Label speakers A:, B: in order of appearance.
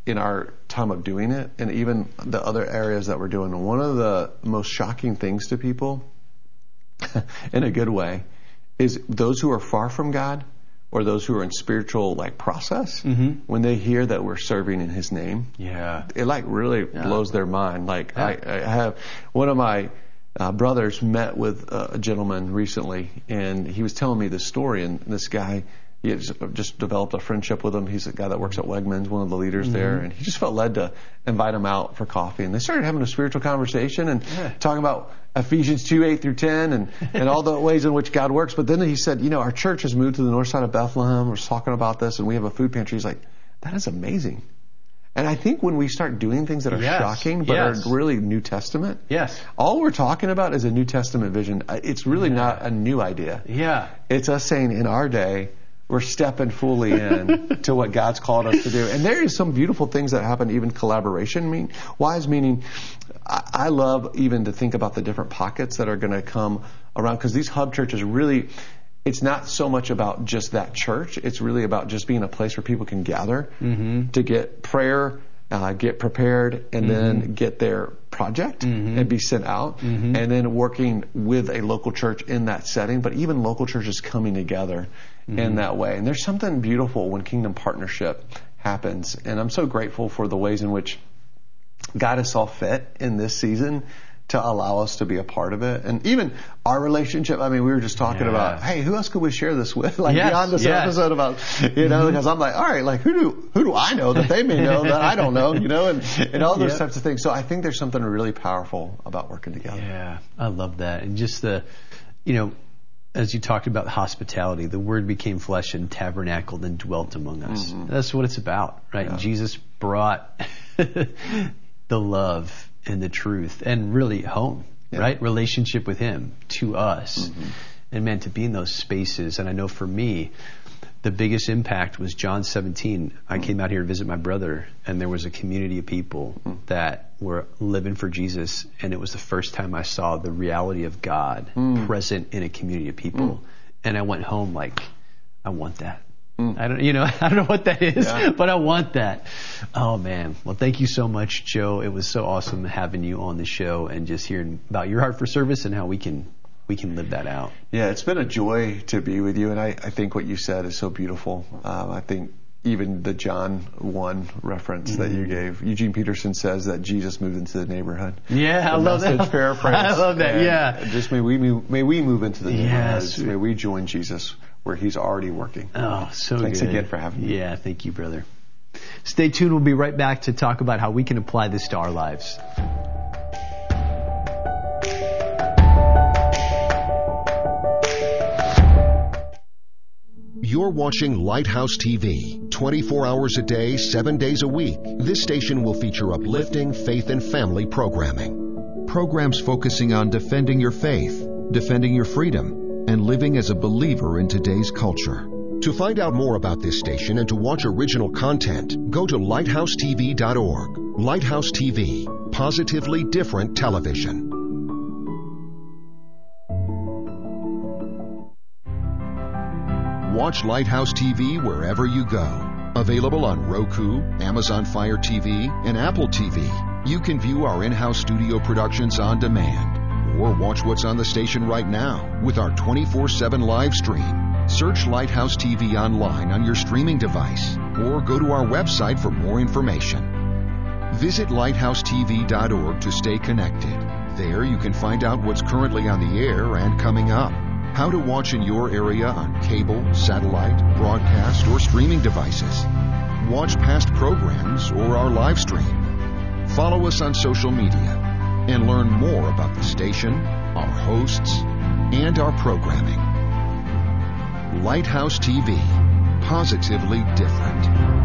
A: in our time of doing it, and even the other areas that we're doing, one of the most shocking things to people, in a good way, is those who are far from God or those who are in spiritual process, when they hear that we're serving in His name, it really blows their mind. I have one of my brothers met with a gentleman recently, and he was telling me this story, and this guy, he had just developed a friendship with him. He's a guy that works at Wegmans, one of the leaders there, and he just felt led to invite him out for coffee. And they started having a spiritual conversation and talking about Ephesians 2:8-10 and all the ways in which God works. But then he said, our church has moved to the north side of Bethlehem. We're talking about this, and we have a food pantry. He's like, that is amazing. And I think when we start doing things that are shocking but are really New Testament, all we're talking about is a New Testament vision. It's really not a new idea. It's us saying in our day, we're stepping fully in to what God's called us to do. And there is some beautiful things that happen, even collaboration wise, meaning I love even to think about the different pockets that are going to come around, because these hub churches really, it's not so much about just that church. It's really about just being a place where people can gather to get prayer, get prepared, and then get their project and be sent out, and then working with a local church in that setting, but even local churches coming together in that way. And there's something beautiful when kingdom partnership happens. And I'm so grateful for the ways in which God has saw fit in this season to allow us to be a part of it. And even our relationship, we were just talking about, hey, who else could we share this with? Beyond this episode about, because I'm all right, who do I know that they may know that I don't know, and all those types of things. So I think there's something really powerful about working together.
B: Yeah, I love that. And just as you talked about hospitality, the Word became flesh and tabernacled and dwelt among us. That's what it's about, right? Yeah. Jesus brought the love and the truth and really home, right? Relationship with Him to us. And man, to be in those spaces. And I know for me, the biggest impact was John 17. I came out here to visit my brother, and there was a community of people that were living for Jesus. And it was the first time I saw the reality of God present in a community of people. And I went home I want that. I don't know what that is, but I want that. Oh man. Well, thank you so much, Joe. It was so awesome having you on the show and just hearing about your heart for service and how we can live that out.
A: Yeah, it's been a joy to be with you, and I think what you said is so beautiful. I think even the John 1 reference that you gave, Eugene Peterson says that Jesus moved into the neighborhood.
B: Yeah, I love that.
A: Paraphrase.
B: I love that.
A: And just may we move into the neighborhoods. May we join Jesus where He's already working.
B: Oh, so
A: Thanks
B: good.
A: again for having me.
B: Yeah, thank you, brother. Stay tuned. We'll be right back to talk about how we can apply this to our lives.
C: You're watching Lighthouse TV, 24 hours a day, 7 days a week. This station will feature uplifting faith and family programming. Programs focusing on defending your faith, defending your freedom, and living as a believer in today's culture. To find out more about this station and to watch original content, go to lighthousetv.org. Lighthouse TV, positively different television. Watch Lighthouse TV wherever you go. Available on Roku, Amazon Fire TV, and Apple TV. You can view our in-house studio productions on demand, or watch what's on the station right now with our 24/7 live stream. Search Lighthouse TV online on your streaming device, or go to our website for more information. Visit lighthousetv.org to stay connected. There you can find out what's currently on the air and coming up. How to watch in your area on cable, satellite, broadcast, or streaming devices. Watch past programs or our live stream. Follow us on social media and learn more about the station, our hosts, and our programming. Lighthouse TV, positively different.